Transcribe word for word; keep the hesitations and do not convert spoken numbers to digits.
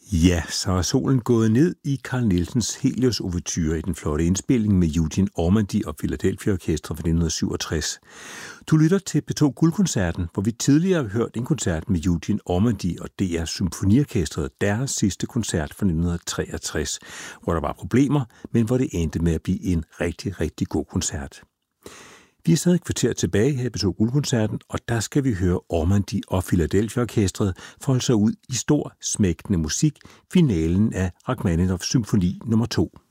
Ja, så er solen gået ned i Carl Nielsens Helios-ouverture i den flotte indspilning med Eugene Ormandy og Philadelphia Orkestret fra nitten syvogtres. Du lytter til P to Guldkoncerten, hvor vi tidligere har hørt en koncert med Eugene Ormandy og D R Symfoniorkestret, deres sidste koncert fra nitten treogtres, hvor der var problemer, men hvor det endte med at blive en rigtig, rigtig god koncert. Vi er stadig et kvarter tilbage her i P to Guldkoncerten, og der skal vi høre Ormandy og Philadelphia Orkestret folde sig ud i stor, smægtende musik, finalen af Rachmaninoff Symfoni nummer to.